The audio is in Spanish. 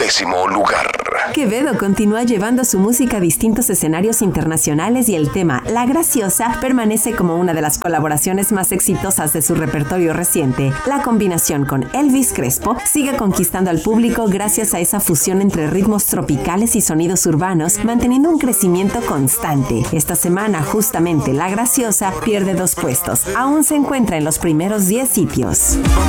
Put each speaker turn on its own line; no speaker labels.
10º lugar.
Quevedo continúa llevando su música a distintos escenarios internacionales y el tema La Graciosa permanece como una de las colaboraciones más exitosas de su repertorio reciente. La combinación con Elvis Crespo sigue conquistando al público gracias a esa fusión entre ritmos tropicales y sonidos urbanos, manteniendo un crecimiento constante. Esta semana, justamente, La Graciosa pierde 2 puestos. Aún se encuentra en los primeros 10 sitios.